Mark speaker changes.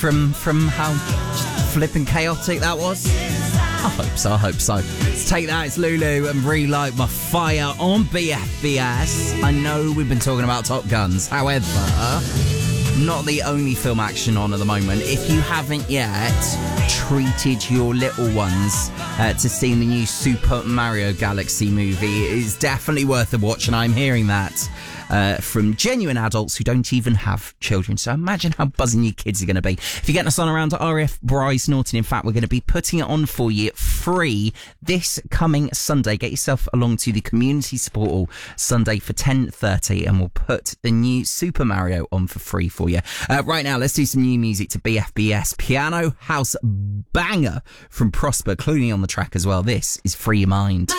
Speaker 1: from how flippin' chaotic that was? I hope so. Let's take that, it's Lulu and Relight My Fire on BFBS. I know we've been talking about Top Guns, however, not the only film action on at the moment. If you haven't yet treated your little ones to seeing the new Super Mario Galaxy movie, it is definitely worth a watch, and I'm hearing that from genuine adults who don't even have children. So imagine how buzzing your kids are going to be. If you're getting us on around to RF Bryce Norton, in fact, we're going to be putting it on for you free this coming Sunday. Get yourself along to the Community Support Hall Sunday for 10:30 and we'll put the new Super Mario on for free for you. Right now, let's do some new music to BFBS. Piano House banger from Prosper Clooney on the track as well. This is Free Your Mind.